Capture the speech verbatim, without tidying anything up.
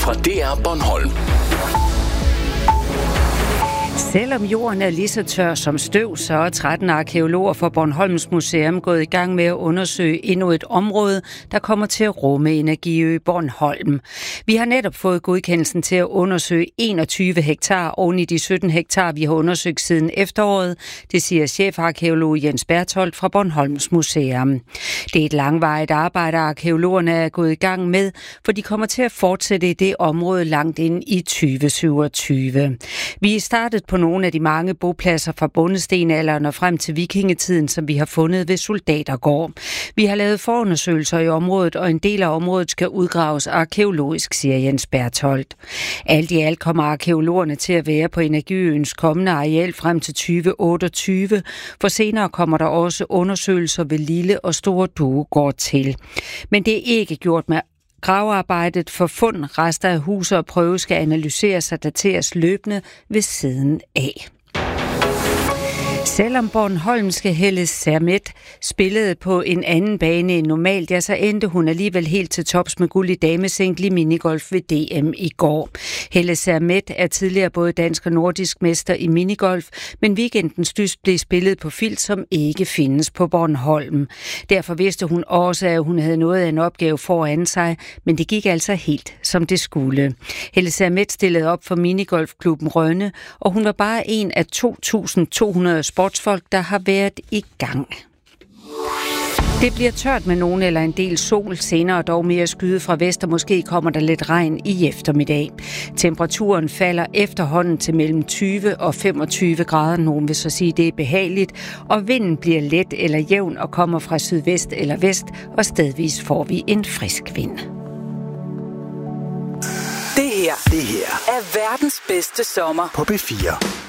fra D R Bornholm. Selvom jorden er lige så tør som støv, så er tretten arkæologer fra Bornholms Museum gået i gang med at undersøge endnu et område, der kommer til at rumme Energiø Bornholm. Vi har netop fået godkendelsen til at undersøge enogtyve hektar oven i de sytten hektar, vi har undersøgt siden efteråret. Det siger chefarkæolog Jens Bertholdt fra Bornholms Museum. Det er et langvarigt arbejde, arkæologerne er gået i gang med, for de kommer til at fortsætte i det område langt ind i tyve syvogtyve. Vi er startet på nogle af de mange bopladser fra bondestenalderen og frem til vikingetiden, som vi har fundet ved Soldatergård. Vi har lavet forundersøgelser i området, og en del af området skal udgraves arkæologisk, siger Jens Bertholdt. Alt i alt kommer arkæologerne til at være på Energiøens kommende areal frem til tyve otteogtyve, for senere kommer der også undersøgelser ved Lille og Store Duegård til. Men det er ikke gjort med gravearbejdet. For fund, rester af huse og prøve skal analyseres og dateres løbende ved siden af. Selvom bornholmske Helle Sermet spillede på en anden bane end normalt, ja, så endte hun alligevel helt til tops med guld i damesingle i minigolf ved D M i går. Helle Sermet er tidligere både dansk og nordisk mester i minigolf, men weekendens dyst blev spillet på felt, som ikke findes på Bornholm. Derfor vidste hun også, at hun havde noget af en opgave foran sig, men det gik altså helt, som det skulle. Helle Sermet stillede op for minigolfklubben Rønne, og hun var bare en af to tusind to hundrede sportsfolk, der har været i gang. Det bliver tørt med nogen eller en del sol, senere dog mere skyde fra vest, og måske kommer der lidt regn i eftermiddag. Temperaturen falder efterhånden til mellem tyve og femogtyve grader. Nogen vil så sige, det er behageligt, og vinden bliver let eller jævn og kommer fra sydvest eller vest, og stedvis får vi en frisk vind. Det her, det her er verdens bedste sommer på B fire.